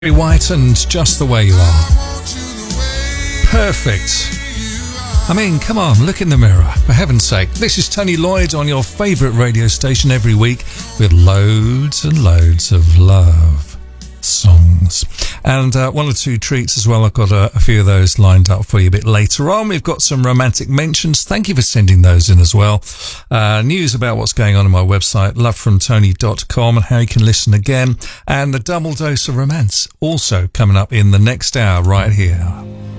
White and Just the Way You Are. Perfect. I mean, come on, look in the mirror, for heaven's sake. This is Tony Lloyd on your favourite radio station every week with loads and loads of love songs. And one or two treats as well. I've got a few of those lined up for you a bit later on. We've got some romantic mentions. Thank you for sending those in as well. News about what's going on my website, lovefromtony.com, and how you can listen again. And the double dose of romance also coming up in the next hour right here.